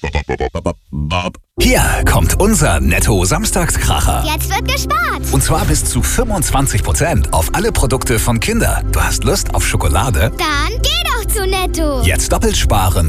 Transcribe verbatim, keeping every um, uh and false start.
Hier kommt unser Netto-Samstagskracher. Jetzt wird gespart. Und zwar bis zu fünfundzwanzig Prozent auf alle Produkte von Kinder. Du hast Lust auf Schokolade? Dann geh doch zu Netto. Jetzt doppelt sparen